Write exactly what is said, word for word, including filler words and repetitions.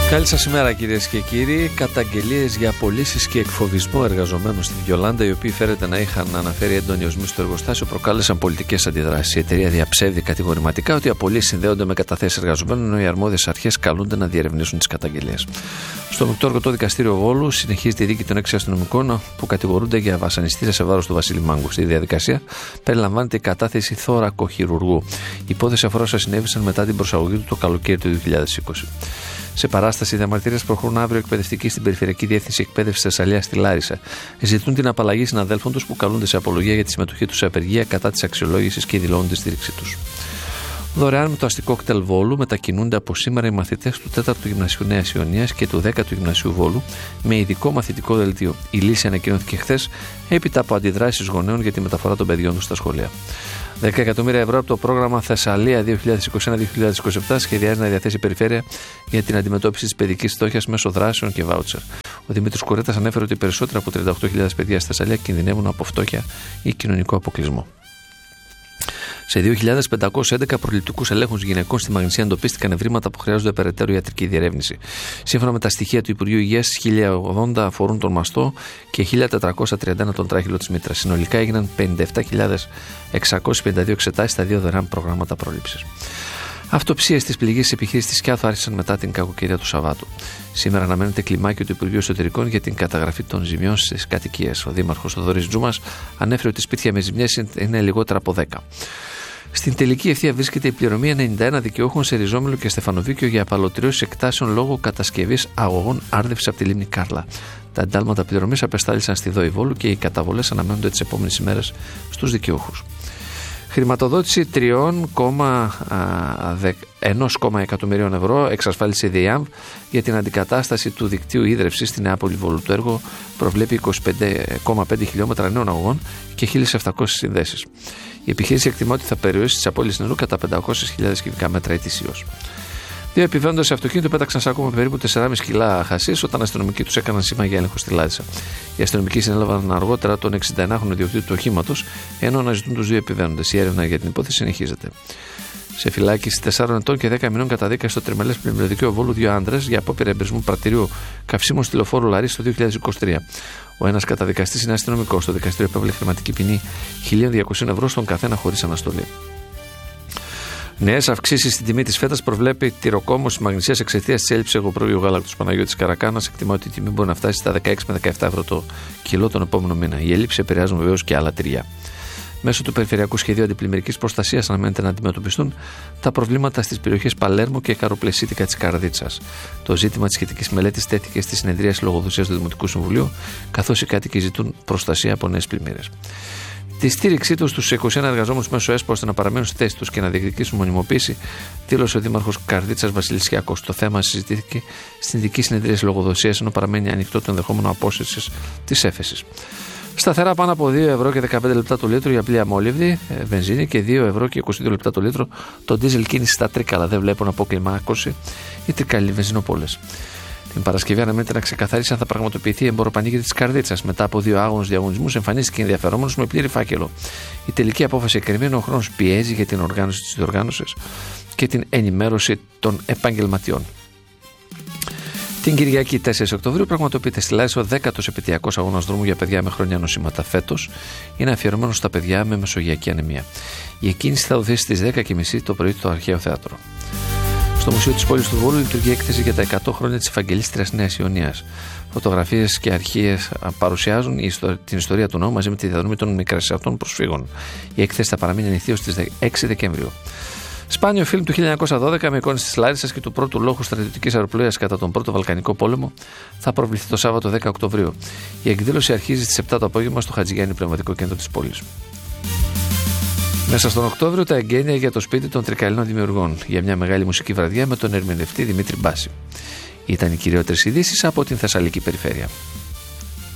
Καλή σας ημέρα κυρίες και κύριοι. Καταγγελίες για απολύσεις και εκφοβισμό εργαζομένων στη Βιολάντα, οι οποίοι φέρεται να είχαν αναφέρει έντονοι οσμοί στο εργοστάσιο, προκάλεσαν πολιτικές αντιδράσεις. Η εταιρεία διαψεύδει κατηγορηματικά ότι οι απολύσεις συνδέονται με καταθέσεις εργαζομένων, ενώ οι αρμόδιες αρχές καλούνται να διερευνήσουν τις καταγγελίες. Στο Μικτόργοτο Δικαστήριο Βόλου συνεχίζεται η δίκη των έξι αστυνομικών που κατηγορούνται για βασανιστήρια σε βάρος του Βασίλη Μάγκου. Στη διαδικασία περιλαμβάνεται η κατάθεση θωρακοχειρουργού. Η υπόθεση αφορά όσα συνέβησαν μετά την προσαγωγή του το καλοκαίρι του δύο χιλιάδες είκοσι. Σε παράσταση, οι διαμαρτυρίες προχωρούν αύριο εκπαιδευτικοί στην Περιφερειακή Διεύθυνση Εκπαίδευσης Θεσσαλίας στη Λάρισα. Ζητούν την απαλλαγή συναδέλφων τους που καλούνται σε απολογία για τη συμμετοχή τους σε απεργία κατά της αξιολόγησης και δηλώνουν τη στήριξή τους. Δωρεάν με το αστικό κτέλ Βόλου μετακινούνται από σήμερα οι μαθητές του τέταρτου Γυμνασίου Νέας Ιωνίας και του δέκατου Γυμνασίου Βόλου με ειδικό μαθητικό δελτίο. Η λύση ανακοινώθηκε χθες έπειτα από αντιδράσεις γονέων για τη μεταφορά των παιδιών τους στα σχολεία. δέκα εκατομμύρια ευρώ από το πρόγραμμα Θεσσαλία δύο χιλιάδες είκοσι ένα δύο χιλιάδες είκοσι επτά σχεδιάζει να διαθέσει η περιφέρεια για την αντιμετώπιση της παιδικής φτώχειας μέσω δράσεων και βάουτσερ. Ο Δημήτρης Κουρέτας ανέφερε ότι περισσότερα από τριάντα οκτώ χιλιάδες παιδιά στη Θεσσαλία κινδυνεύουν από φτώχεια ή κοινωνικό αποκλεισμό. Σε δύο χιλιάδες πεντακόσιους έντεκα προληπτικούς ελέγχους γυναικών στη Μαγνησία εντοπίστηκαν ευρήματα που χρειάζονται περαιτέρω ιατρική διερεύνηση. Σύμφωνα με τα στοιχεία του Υπουργείου Υγείας, χίλια ογδόντα αφορούν τον μαστό και χίλια τετρακόσια τριάντα ένα τον τράχυλο της μήτρας. Συνολικά έγιναν πενήντα επτά χιλιάδες εξακόσιες πενήντα δύο εξετάσεις στα δύο δωρεάν προγράμματα πρόληψης. Αυτοψίες της πληγής επιχείρησης της Σκιάθου άρχισαν μετά την κακοκαιρία του Σαββάτου. Σήμερα αναμένεται κλιμάκιο του Υπουργείου Εσωτερικών για την καταγραφή των ζημιών στις κατοικίες. Ο Δήμαρχος Θοδωρής Τζούμας ανέφερε ότι σπίτια με ζημιές είναι λιγότερα από δέκα. Στην τελική ευθεία βρίσκεται η πληρωμή ενενήντα ένα δικαιούχων σε Ριζόμυλο και Στεφανοβίκιο για απαλωτριώσεις εκτάσεων λόγω κατασκευής αγωγών άρδευσης από τη λίμνη Κάρλα. Τα εντάλματα πληρωμής απεστάλησαν στη ΔΟΗ Βόλου και οι καταβολές αναμένονται τις επόμενες ημέρες στους δικαιούχους. Χρηματοδότηση τρία κόμμα ένα εκατομμυρίων ευρώ εξασφάλισε η ΔΕΙΑΜΒ για την αντικατάσταση του δικτύου ίδρευσης στη Νεάπολη Βόλου. Το έργο προβλέπει είκοσι πέντε κόμμα πέντε χιλιόμετρα νέων αγωγών και χίλιες επτακόσιες συνδέσεις. Η επιχείρηση εκτιμά ότι θα περιορίσει τις απώλειες νερού κατά πεντακόσιες χιλιάδες κυβικά μέτρα ετησίως. Δύο επιβαίνοντες σε αυτοκίνητο πέταξαν σάκο με περίπου τέσσερα κόμμα πέντε κιλά χασίς όταν αστυνομικοί τους έκαναν σήμα για έλεγχο στη Λάρισα. Οι αστυνομικοί συνέλαβαν αργότερα τον εξηνταενάχρονο ιδιοκτήτη του οχήματος, ενώ αναζητούν τους δύο επιβαίνοντες. Η έρευνα για την υπόθεση συνεχίζεται. Σε φυλάκιση τεσσάρων ετών και δέκα μηνών καταδίκασε στο Τριμελές Πλημμυριωδικείο Βόλου δύο άντρες για απόπειρα εμπρισμού πρατηρίου καυσίμων στη λεωφόρο Λαρίς το δύο χιλιάδες είκοσι τρία. Ο ένας καταδικαστής είναι αστυνομικός. Το δικαστήριο επέβαλε χρηματική ποινή χίλια διακόσια ευρώ στον καθένα χωρίς αναστολή. Νέες αυξήσεις στην τιμή της φέτας προβλέπει τυροκόμος της Μαγνησίας εξαιτίας της έλλειψης εγωπρόβιου γάλακτος. Παναγιώτης Καρακάνας εκτιμά ότι η τιμή μπορεί να φτάσει στα δεκαέξι με δεκαεπτά ευρώ το κιλό τον επόμενο μήνα. Οι έλλειψεις επηρεάζουν βεβαίως και άλλα τυριά. Μέσω του Περιφερειακού Σχεδίου Αντιπλημμυρικής Προστασίας αναμένεται να αντιμετωπιστούν τα προβλήματα στις περιοχές Παλέρμου και Καροπλεσίτικα της Καρδίτσας. Το ζήτημα της σχετικής μελέτης τέθηκε στη συνεδρίαση λογοδοσίας του Δημοτικού Συμβουλίου, καθώς οι κάτοικοι ζητούν προστασία από νέες πλημμύρες. Τη στήριξή του στους είκοσι ένα εργαζόμενους μέσω ΕΣΠΟ ώστε να παραμένουν στη θέση τους και να διεκδικήσουν μονιμοποίηση, δήλωσε ο Δήμαρχος Καρδίτσας Βασίλης Κιάκος. Το θέμα συζητήθηκε στην ειδική συνεδρίαση λογοδοσίας, ενώ παραμένει ανοιχτό το ενδεχόμενο απόσυρσης της έφεσης. Σταθερά πάνω από δύο ευρώ και δεκαπέντε λεπτά το λίτρο η απλή αμόλυβδη βενζίνη και δύο ευρώ και είκοσι δύο λεπτά το λίτρο το ντίζελ κίνηση στα τρίκαλα. Δεν βλέπουν αποκλιμάκωση οι τρικαλοί βενζινοπόλες. Την Παρασκευή αναμένεται να ξεκαθαρίσει αν θα πραγματοποιηθεί η εμποροπανήγυρη της Καρδίτσας. Μετά από δύο άγωνους διαγωνισμούς εμφανίστηκε ενδιαφερόμενος με πλήρη φάκελο. Η τελική απόφαση εκκρεμεί, ο χρόνος πιέζει για την οργάνωση της διοργάνωσης και την ενημέρωση των επαγγελματιών. Την Κυριακή τέσσερις Οκτωβρίου πραγματοποιείται στη Λάρισα ο δέκατος επαιτειακός αγώνας δρόμου για παιδιά με χρόνια νοσήματα. Φέτος είναι αφιερωμένο στα παιδιά με μεσογειακή ανεμία. Η εκκίνηση θα δοθεί στις δέκα και μισή το πρωί στο Αρχαίο Θέατρο. Στο Μουσείο της Πόλης του Βόλου λειτουργεί έκθεση για τα εκατό χρόνια της Ευαγγελίστριας Νέας Ιωνίας. Φωτογραφίες και αρχείες παρουσιάζουν την ιστορία του ναού μαζί με τη διαδρομή των μικρασιατών προσφύγων. Η έκθεση θα παραμείνει ανοιχτή ως τις έξι Δεκεμβρίου. Σπάνιο φιλμ του χίλια εννιακόσια δώδεκα με εικόνες της Λάρισσας και του πρώτου λόγου στρατιωτικής αεροπλοείας κατά τον Πρώτο Βαλκανικό Πόλεμο θα προβληθεί το Σάββατο δέκα Οκτωβρίου. Η εκδήλωση αρχίζει στις επτά το απόγευμα στο Χατζηγιάννη Πνευματικό Κέντρο της πόλης. Μέσα στον Οκτώβριο τα εγγένεια για το σπίτι των Τρικαλινών δημιουργών για μια μεγάλη μουσική βραδιά με τον ερμηνευτή Δημήτρη Μπάση. Ήταν οι κυριότερες ειδήσεις από την Θεσσαλική περιφέρεια.